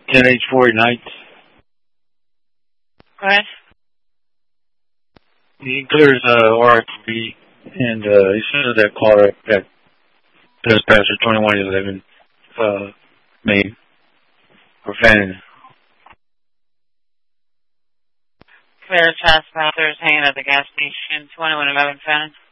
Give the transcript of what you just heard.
10H40 Nights. Go ahead. He clears RTB, and he says that caller that Pastor 2111 made for Fannin. Clear Taskmasters hanging at the gas station, 2111 Fannin.